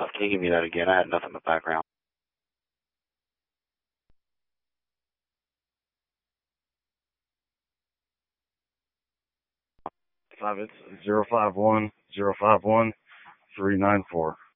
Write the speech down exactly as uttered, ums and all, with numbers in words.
Can you give me that again? I had nothing in the background. Five, it's zero five one zero five one three nine four.